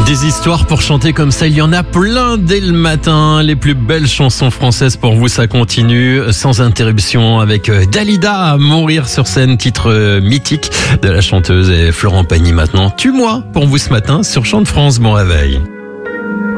Des histoires pour chanter comme ça, il y en a plein dès le matin. Les plus belles chansons françaises pour vous, ça continue sans interruption avec Dalida à mourir sur scène, titre mythique de la chanteuse, et Florent Pagny maintenant. Tue-moi pour vous ce matin sur Chant de France. Bon réveil.